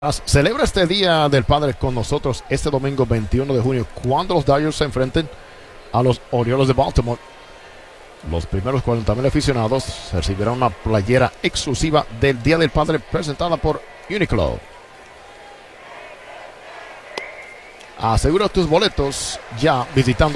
Celebra este Día del Padre con nosotros este domingo 21 de junio, cuando los Dodgers se enfrenten a los Orioles de Baltimore. Los primeros 40,000 aficionados recibirán una playera exclusiva del Día del Padre presentada por Uniqlo. Asegura tus boletos ya visitando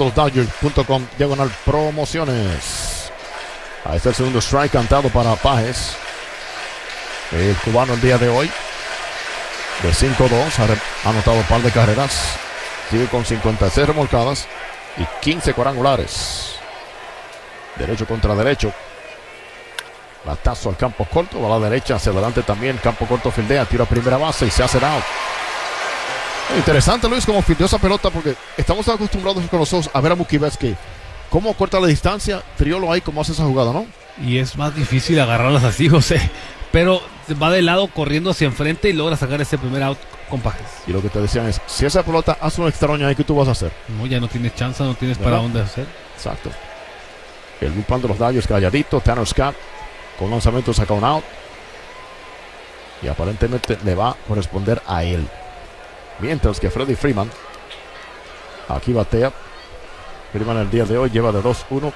losdodgers.com/promociones. Ahí está el segundo strike cantado para Páez, el cubano el día de hoy. De 5-2, ha anotado un par de carreras. Sigue con 56 remolcadas y 15 cuadrangulares. Derecho contra derecho. Batazo al campo corto, va a la derecha, hacia adelante también. Campo corto, fildea, tira a primera base y se hace out. Interesante, Luis, como fildeó esa pelota, porque estamos acostumbrados con los ojos a ver a Mookie Betts que cómo corta la distancia. Triolo ahí, como hace esa jugada, ¿no? Y es más difícil agarrarlas así, José. Pero va de lado corriendo hacia enfrente y logra sacar ese primer out con Páez. Y lo que te decían es, si esa pelota hace un extraño ahí, ¿qué tú vas a hacer? No, ya no tienes chance, no tienes ¿verdad? para dónde hacer. Exacto. El bullpen de los Dodgers calladito. Tanner Scott con lanzamiento saca un out. Y aparentemente le va a corresponder a él. Mientras que Freddie Freeman aquí batea. Freeman el día de hoy lleva de 2-1.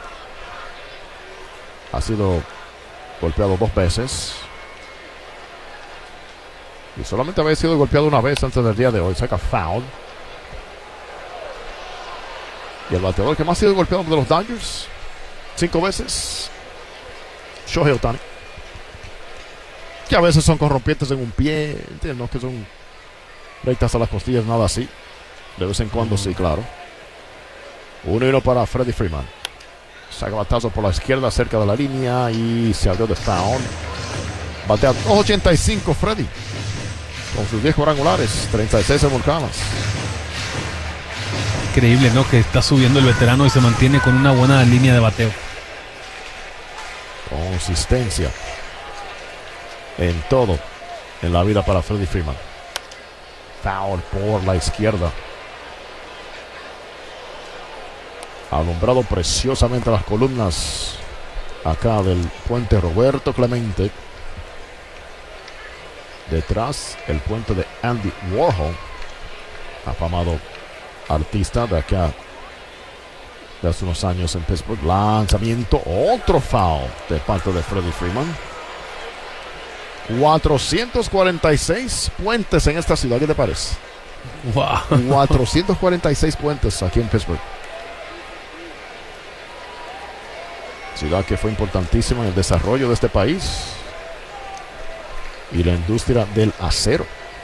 Ha sido golpeado 2 veces. Y solamente había sido golpeado una vez antes del día de hoy. Saca foul. Y el bateador que más ha sido golpeado de los Dodgers 5 veces, Shohei Ohtani. Que a veces son corrompientes en un pie, ¿entiendes? No que son rectas a las costillas, nada así. De vez en cuando sí, claro. 1-1 para Freddie Freeman. Saca batazo por la izquierda cerca de la línea y se abrió de foul. Batea 2.85 Freddie. Con sus 10 cuadrangulares, 36 remolcadas. Increíble, ¿no? Que está subiendo el veterano y se mantiene con una buena línea de bateo. Consistencia en todo en la vida para Freddie Freeman. Foul por la izquierda. Alumbrado preciosamente las columnas acá del puente Roberto Clemente. Detrás el puente de Andy Warhol, afamado artista de acá de hace unos años en Pittsburgh. Lanzamiento, otro foul de parte de Freddie Freeman. 446 puentes en esta ciudad, ¿qué te parece? Wow. 446 puentes aquí en Pittsburgh. Ciudad que fue importantísima en el desarrollo de este país y la industria del acero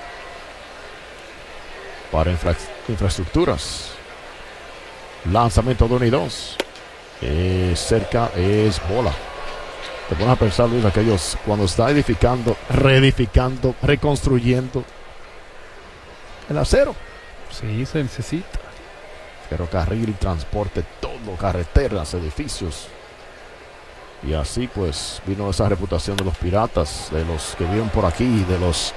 para infraestructuras. Lanzamiento de 1 y 2. Cerca es bola. Te pones a pensar, Luis, aquellos cuando está edificando, reedificando, reconstruyendo el acero. Sí, se necesita. Ferrocarril, transporte, todo, carreteras, edificios. Y así pues vino esa reputación de los piratas, de los que viven por aquí, de los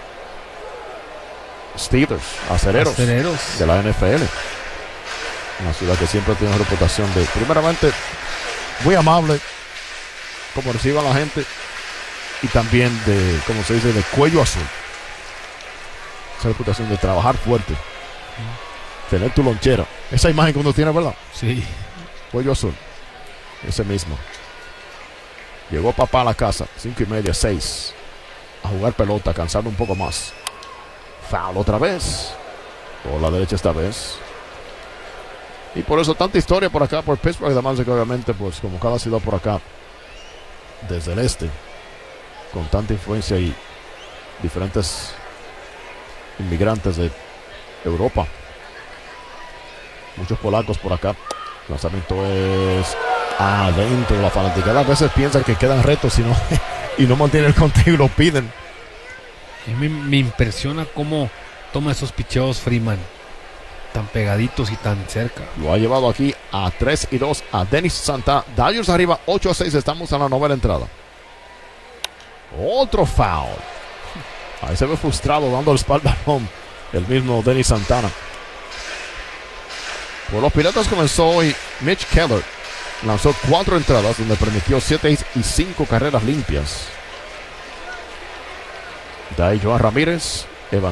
Steelers, acereros de la NFL. Una ciudad que siempre tiene una reputación de, primeramente, muy amable, como reciban a la gente, y también de, como se dice, de cuello azul. Esa reputación de trabajar fuerte, tener tu lonchera. Esa imagen que uno tiene, ¿verdad? Sí. Cuello azul, ese mismo. Llegó papá a la casa, 5:30, 6, a jugar pelota, cansando un poco más. Foul otra vez, por la derecha esta vez. Y por eso tanta historia por acá, por Pittsburgh, además de que obviamente, pues como cada ciudad por acá, desde el este, con tanta influencia y diferentes inmigrantes de Europa. Muchos polacos por acá. El lanzamiento es adentro. La fanaticada a veces piensan que quedan retos y no mantienen el conteo y lo piden. A mí me impresiona cómo toma esos picheos Freeman, tan pegaditos y tan cerca. Lo ha llevado aquí a 3-2 a Denis Santana. Dodgers arriba 8-6. Estamos en la novena entrada. Otro foul. Ahí se ve frustrado dando el espalda al home el mismo Denis Santana. Por los Piratas comenzó hoy Mitch Keller. Lanzó 4 entradas donde permitió 7 hits y 5 carreras limpias. De ahí Joan Ramírez